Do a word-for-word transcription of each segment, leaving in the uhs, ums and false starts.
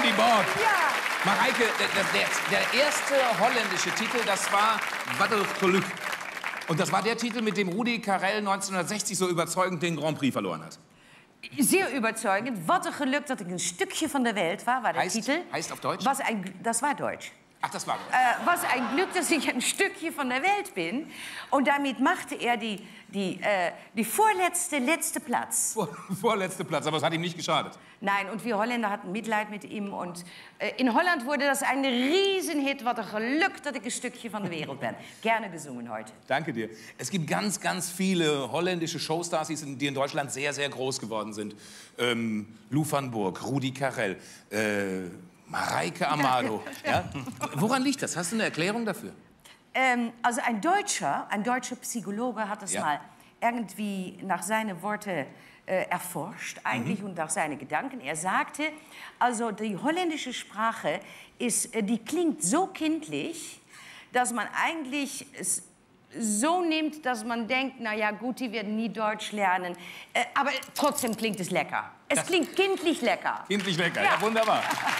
Andy Borg. Ja. Mareike, der, der, der erste holländische Titel, das war Wat een Geluk. Und das war der Titel, mit dem Rudi Carrell neunzehnhundertsechzig so überzeugend den Grand Prix verloren hat. Sehr überzeugend. Wat een Geluk, dat ik een stukje van de Welt war, war der heißt, Titel. Heißt auf Deutsch? Was ein, das war Deutsch. Ach, das war Deutsch. Äh, was ein Glück, dass ich ein Stückchen von der Welt bin. Und damit machte er die, die, äh, die vorletzte, letzte Platz. Vor, vorletzte Platz, aber es hat ihm nicht geschadet. Nein, und wir Holländer hatten Mitleid mit ihm. Und äh, in Holland wurde das ein Riesenhit. Was ein Glück, dass ich ein Stückchen von der Welt bin. Gerne gesungen heute. Danke dir. Es gibt ganz, ganz viele holländische Showstars, die in Deutschland sehr, sehr groß geworden sind. Ähm, Lou van Burg, Rudi Carrell, äh, Mareike Amado. Ja? Woran liegt das? Hast du eine Erklärung dafür? Ähm, also ein Deutscher, ein deutscher Psychologe hat das ja. mal irgendwie nach seinen Worten äh, erforscht, eigentlich, mhm. und nach seinen Gedanken. Er sagte, also die holländische Sprache ist, äh, die klingt so kindlich, dass man eigentlich es so nimmt, dass man denkt, na ja, gut, die werden nie Deutsch lernen. Äh, aber trotzdem klingt es lecker. Es das klingt kindlich lecker. Kindlich lecker, ja, ja wunderbar.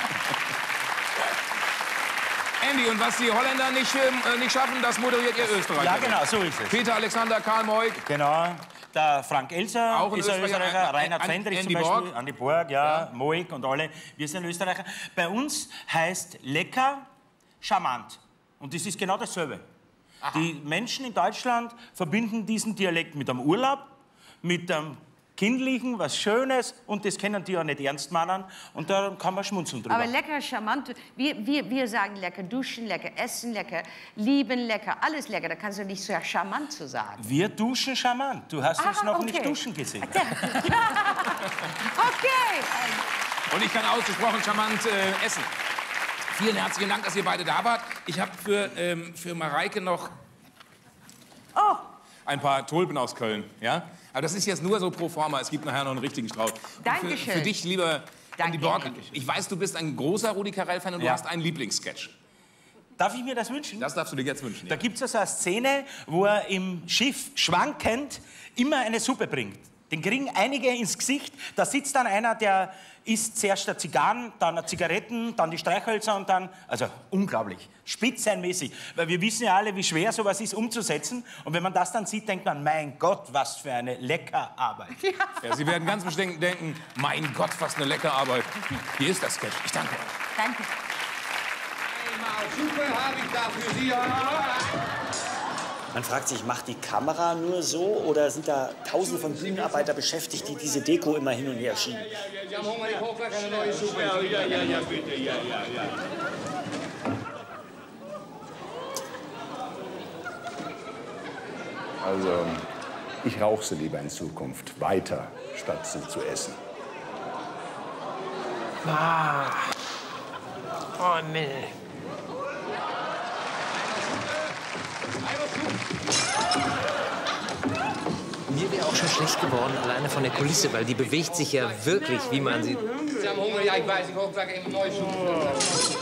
Andy, und was die Holländer nicht, äh, nicht schaffen, das moderiert ihr Österreicher. Ja, genau, so ist es. Peter Alexander, Karl Moik. Genau. Der Frank Elser auch ein ist ein Österreicher. Österreicher, Reinhard An, Fendrich Andy zum Beispiel, Borg. Andi Borg, ja, ja. Moik und alle, wir sind Österreicher. Bei uns heißt lecker charmant. Und das ist genau dasselbe. Aha. Die Menschen in Deutschland verbinden diesen Dialekt mit einem Urlaub, mit einem Kindlichen, was Schönes, und das können die ja nicht ernst meinen, und da kann man schmunzeln drüber. Aber lecker, charmant, wir, wir, wir sagen lecker duschen, lecker essen, lecker lieben, lecker, alles lecker, da kannst du nicht so charmant zu sagen. Wir duschen charmant, du hast ah, uns noch okay. nicht duschen gesehen. Okay. Und ich kann ausgesprochen charmant äh, essen. Vielen herzlichen Dank, dass ihr beide da wart. Ich habe für, ähm, für Mareike noch oh. ein paar Tulpen aus Köln. Ja? Aber das ist jetzt nur so pro forma. Es gibt nachher noch einen richtigen Strauß. Dankeschön. Für, für dich, lieber Andy Borg, ich weiß, du bist ein großer Rudi Carrell-Fan und ja. du hast einen Lieblingssketch. Darf ich mir das wünschen? Das darfst du dir jetzt wünschen. Da ja. gibt es also eine Szene, wo er im Schiff schwankend immer eine Suppe bringt. Den kriegen einige ins Gesicht. Da sitzt dann einer, der isst zuerst eine Zigarren, dann eine Zigaretten, dann die Streichhölzer und dann... Also unglaublich, spitzeinmäßig. Weil wir wissen ja alle, wie schwer sowas ist umzusetzen. Und wenn man das dann sieht, denkt man, mein Gott, was für eine Leckerarbeit. Ja. Ja, Sie werden ganz bestimmt denken, mein Gott, was eine Leckerarbeit. Hier ist das Sketch. Ich danke euch. Danke. Einmal Suppe habe ich da für Sie. Man fragt sich, macht die Kamera nur so oder sind da tausende von Bühnenarbeiter beschäftigt, die diese Deko immer hin und her schieben? Sie haben Hunger, ich hoffe, eine neue Suppe. Ja, ja, ja, ja, bitte, ja, ja, ja. Also, ich rauche sie lieber in Zukunft weiter, statt sie zu essen. Ah. Oh, nee. Mir wäre auch schon schlecht geworden, alleine von der Kulisse, weil die bewegt sich ja wirklich, wie man sie... Sie haben Hunger, ja, ich weiß, ich hoffe, eine neue Suppe.